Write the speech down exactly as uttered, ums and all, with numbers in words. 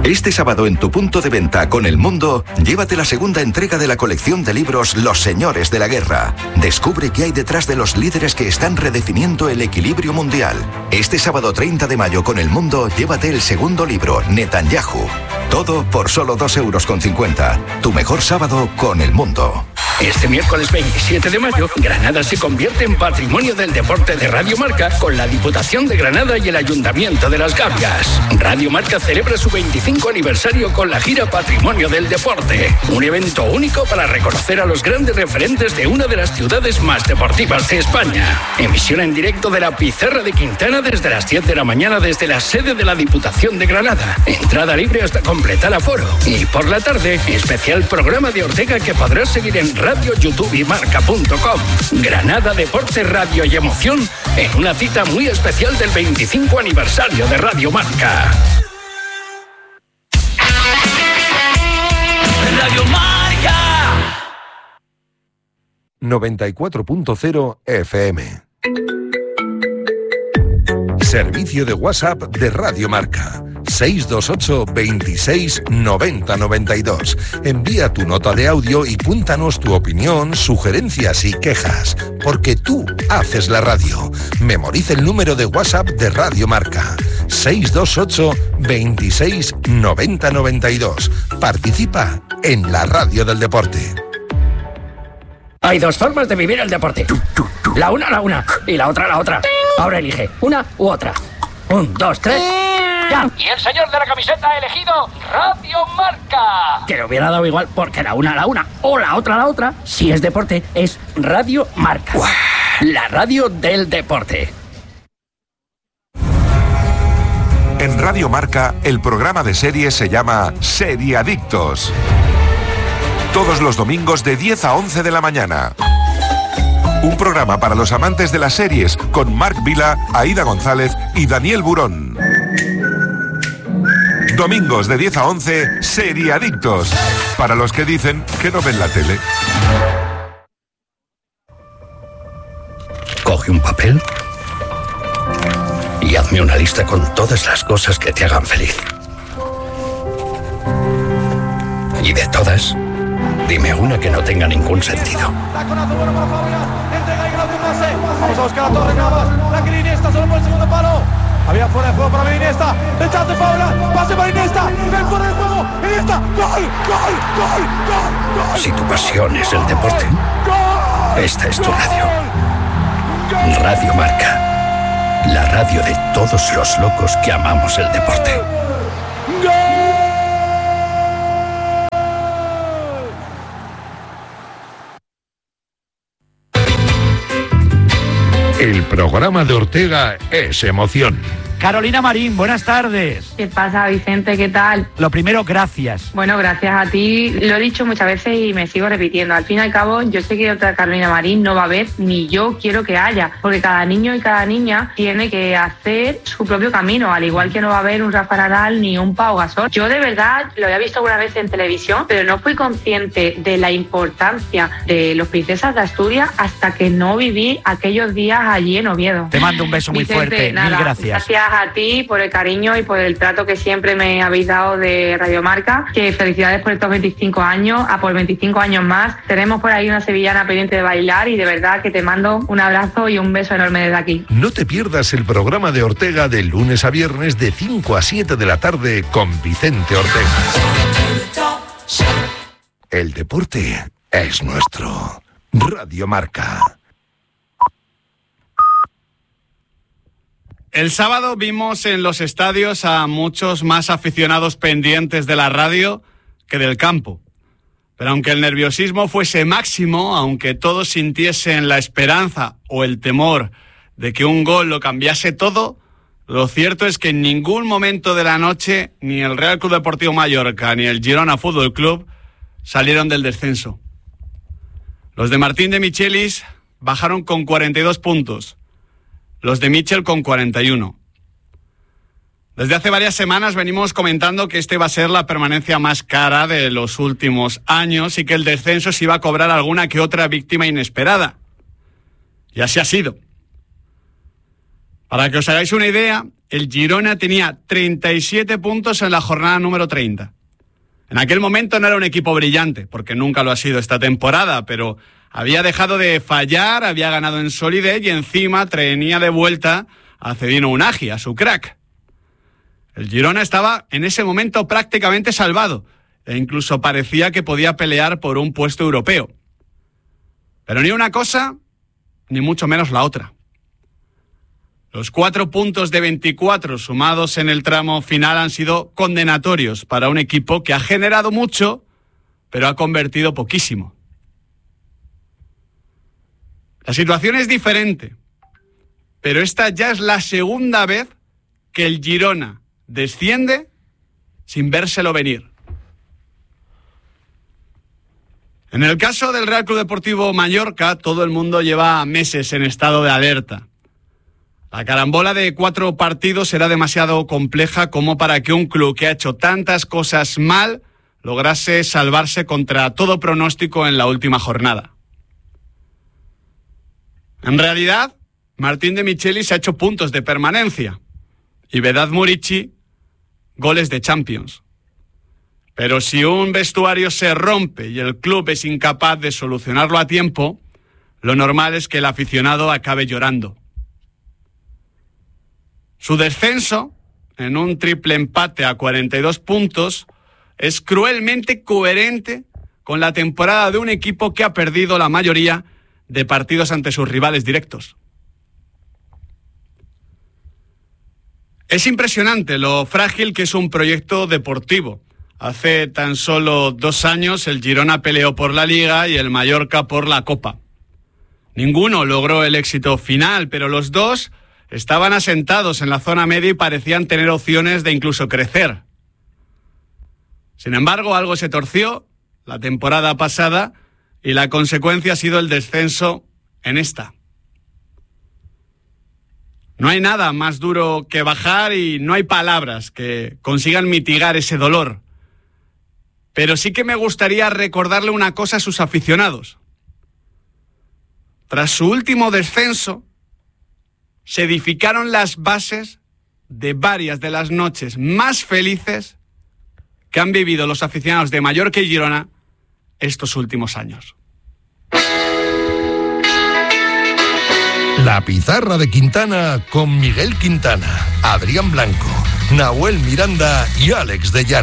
Este sábado en tu punto de venta con El Mundo, llévate la segunda entrega de la colección de libros Los Señores de la Guerra. Descubre qué hay detrás de los líderes que están redefiniendo el equilibrio mundial. Este sábado treinta de mayo con El Mundo, llévate el segundo libro, Netanyahu. Todo por solo dos euros con cincuenta. Tu mejor sábado con El Mundo. Este miércoles veintisiete de mayo, Granada se convierte en Patrimonio del Deporte de Radio Marca con la Diputación de Granada y el Ayuntamiento de Las Gavias. Radio Marca celebra su veinticinco aniversario con la gira Patrimonio del Deporte. Un evento único para reconocer a los grandes referentes de una de las ciudades más deportivas de España. Emisión en directo de la Pizarra de Quintana desde las diez de la mañana desde la sede de la Diputación de Granada. Entrada libre hasta completar aforo. Y por la tarde, especial programa de Ortega que podrás seguir en Radio, YouTube y Marca punto com. Granada, Deporte, Radio y Emoción en una cita muy especial del veinticinco aniversario de Radio Marca. Radio Marca noventa y cuatro punto cero F M. Servicio de WhatsApp de Radio Marca. seis dos ocho, veintiséis, noventa, noventa y dos. Envía tu nota de audio y cuéntanos tu opinión, sugerencias y quejas, porque tú haces la radio. Memoriza el número de WhatsApp de Radio Marca. seis dos ocho, veintiséis, noventa, noventa y dos. Participa en la radio del deporte. Hay dos formas de vivir el deporte. La una, la una. Y la otra, la otra. Ahora elige una u otra. Un, dos, tres... ¡Ya! Y el señor de la camiseta ha elegido Radio Marca. Que le hubiera dado igual porque la una, la una o la otra, la otra, si es deporte, es Radio Marca. ¡Uah! La radio del deporte. En Radio Marca, el programa de series se llama Seriadictos. Todos los domingos de diez a once de la mañana. Un programa para los amantes de las series con Marc Vila, Aida González y Daniel Burón. Domingos de diez a once, Seriadictos. Para los que dicen que no ven la tele. Coge un papel y hazme una lista con todas las cosas que te hagan feliz. Y de todas, dime una que no tenga ningún sentido. Vamos a buscar a Torres Navas. La que Iniesta solo por el segundo palo. Había fuera de juego para Iniesta. Rechace Paula. Pase para Iniesta. Ven fuera de juego. Iniesta. Gol, gol, gol, gol, gol. Si tu pasión es el deporte, esta es tu radio. Radio Marca. La radio de todos los locos que amamos el deporte. El programa de Ortega es emoción. Carolina Marín, buenas tardes. ¿Qué pasa, Vicente? ¿Qué tal? Lo primero, gracias. Bueno, gracias a ti. Lo he dicho muchas veces y me sigo repitiendo. Al fin y al cabo, yo sé que otra Carolina Marín no va a haber, ni yo quiero que haya, porque cada niño y cada niña tiene que hacer su propio camino, al igual que no va a haber un Rafa Nadal ni un Pau Gasol. Yo de verdad lo había visto alguna vez en televisión, pero no fui consciente de la importancia de los Princesas de Asturias hasta que no viví aquellos días allí en Oviedo. Te mando un beso muy Vicente, fuerte, nada, mil gracias. Gracias a ti por el cariño y por el trato que siempre me habéis dado de Radio Marca. Que felicidades por estos veinticinco años, a por veinticinco años más. Tenemos por ahí una sevillana pendiente de bailar y de verdad que te mando un abrazo y un beso enorme desde aquí. No te pierdas el programa de Ortega de lunes a viernes de cinco a siete de la tarde con Vicente Ortega. El deporte es nuestro. Radio Marca. El sábado vimos en los estadios a muchos más aficionados pendientes de la radio que del campo. Pero aunque el nerviosismo fuese máximo, aunque todos sintiesen la esperanza o el temor de que un gol lo cambiase todo, lo cierto es que en ningún momento de la noche ni el Real Club Deportivo Mallorca ni el Girona Fútbol Club salieron del descenso. Los de Martín de Michelis bajaron con cuarenta y dos puntos. Los de Mitchell con cuarenta y uno. Desde hace varias semanas venimos comentando que este va a ser la permanencia más cara de los últimos años y que el descenso se iba a cobrar alguna que otra víctima inesperada. Y así ha sido. Para que os hagáis una idea, el Girona tenía treinta y siete puntos en la jornada número treinta. En aquel momento no era un equipo brillante, porque nunca lo ha sido esta temporada, pero había dejado de fallar, había ganado en solidez y encima traía de vuelta a Cedino Unagi, a su crack. El Girona estaba en ese momento prácticamente salvado e incluso parecía que podía pelear por un puesto europeo. Pero ni una cosa, ni mucho menos la otra. Los cuatro puntos de veinticuatro sumados en el tramo final han sido condenatorios para un equipo que ha generado mucho, pero ha convertido poquísimo. La situación es diferente, pero esta ya es la segunda vez que el Girona desciende sin vérselo venir. En el caso del Real Club Deportivo Mallorca, todo el mundo lleva meses en estado de alerta. La carambola de cuatro partidos era demasiado compleja como para que un club que ha hecho tantas cosas mal lograse salvarse contra todo pronóstico en la última jornada. En realidad, Martín de Michelis ha hecho puntos de permanencia y Vedat Murici goles de Champions. Pero si un vestuario se rompe y el club es incapaz de solucionarlo a tiempo, lo normal es que el aficionado acabe llorando. Su descenso, en un triple empate a cuarenta y dos puntos, es cruelmente coherente con la temporada de un equipo que ha perdido la mayoría de partidos ante sus rivales directos. Es impresionante lo frágil que es un proyecto deportivo. Hace tan solo dos años el Girona peleó por la Liga y el Mallorca por la Copa. Ninguno logró el éxito final, pero los dos estaban asentados en la zona media y parecían tener opciones de incluso crecer. Sin embargo, algo se torció la temporada pasada y la consecuencia ha sido el descenso en esta. No hay nada más duro que bajar y no hay palabras que consigan mitigar ese dolor. Pero sí que me gustaría recordarle una cosa a sus aficionados. Tras su último descenso, se edificaron las bases de varias de las noches más felices que han vivido los aficionados de Mallorca y Girona estos últimos años. La pizarra de Quintana con Miguel Quintana, Adrián Blanco, Nahuel Miranda y Alex de Llano.